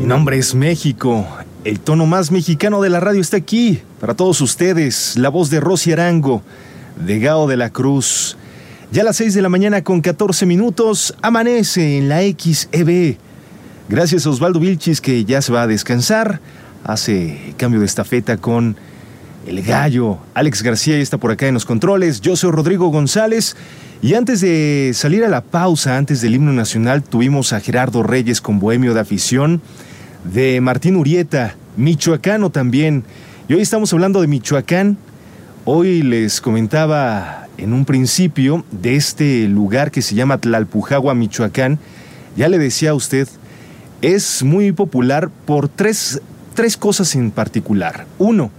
nombre es México. El tono más mexicano de la radio está aquí. Para todos ustedes, la voz de Rosy Arango, de Gao de la Cruz. Ya a las 6 de la mañana con 14 minutos, amanece en la XEB. Gracias a Osvaldo Vilchis, que ya se va a descansar. Hace cambio de estafeta con el gallo. Alex García ya está por acá en los controles. Yo soy Rodrigo González. Y antes de salir a la pausa, antes del himno nacional, tuvimos a Gerardo Reyes con Bohemio de Afición, de Martín Urieta, michoacano también. Y hoy estamos hablando de Michoacán. Hoy les comentaba en un principio de este lugar que se llama Tlalpujagua, Michoacán. Ya le decía a usted, es muy popular por tres cosas en particular. Uno,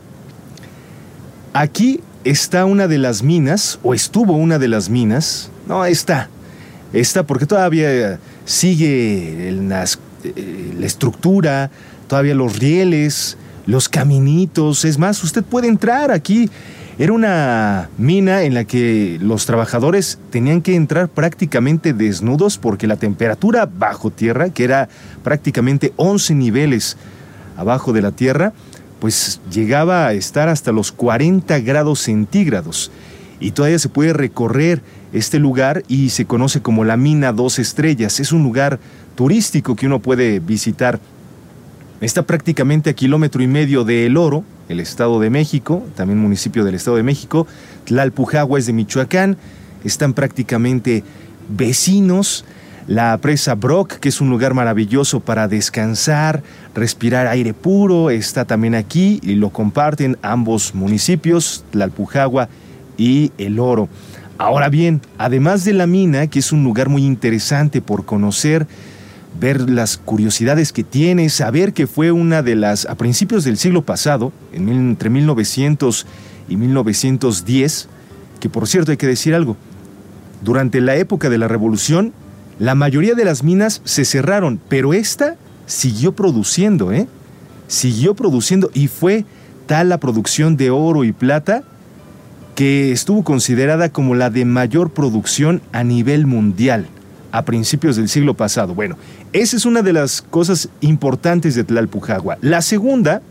aquí está una de las minas, o estuvo una de las minas. No, está porque todavía sigue la estructura, todavía los rieles, los caminitos. Es más, usted puede entrar aquí. Era una mina en la que los trabajadores tenían que entrar prácticamente desnudos porque la temperatura bajo tierra, que era prácticamente 11 niveles abajo de la tierra, pues llegaba a estar hasta los 40 grados centígrados. Y todavía se puede recorrer este lugar y se conoce como la Mina 2 Estrellas. Es un lugar turístico que uno puede visitar. Está prácticamente a 1,5 kilómetros de El Oro, el Estado de México, también municipio del Estado de México. Tlalpujagua es de Michoacán. Están prácticamente vecinos. La presa Broc, que es un lugar maravilloso para descansar, respirar aire puro, está también aquí y lo comparten ambos municipios, Tlalpujagua y El Oro. Ahora bien, además de la mina, que es un lugar muy interesante por conocer, ver las curiosidades que tiene, saber que fue una de las, a principios del siglo pasado, entre 1900 y 1910, que por cierto hay que decir algo, durante la época de la Revolución, la mayoría de las minas se cerraron, pero esta siguió produciendo, Siguió produciendo y fue tal la producción de oro y plata que estuvo considerada como la de mayor producción a nivel mundial a principios del siglo pasado. Bueno, esa es una de las cosas importantes de Tlalpujagua. La segunda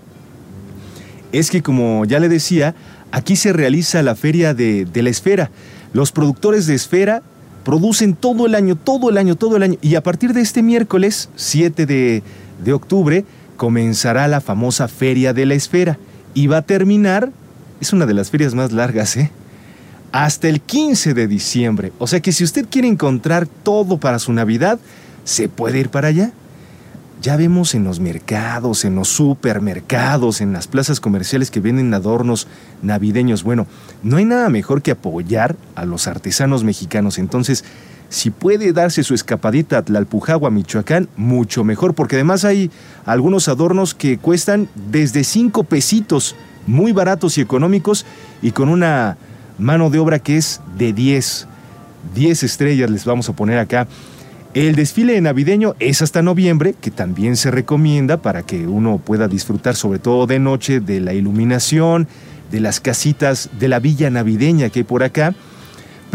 es que, como ya le decía, aquí se realiza la feria de la esfera. Los productores de esfera producen todo el año, y a partir de este miércoles, 7 de octubre, comenzará la famosa Feria de la Esfera y va a terminar, es una de las ferias más largas, hasta el 15 de diciembre. O sea que si usted quiere encontrar todo para su Navidad, se puede ir para allá. Ya vemos en los mercados, en los supermercados, en las plazas comerciales que venden adornos navideños. Bueno, no hay nada mejor que apoyar a los artesanos mexicanos. Entonces, si puede darse su escapadita a Tlalpujagua, Michoacán, mucho mejor, porque además hay algunos adornos que cuestan desde 5 pesitos, muy baratos y económicos, y con una mano de obra que es de 10 estrellas les vamos a poner acá. El desfile navideño es hasta noviembre, que también se recomienda para que uno pueda disfrutar, sobre todo de noche, de la iluminación, de las casitas, de la villa navideña que hay por acá.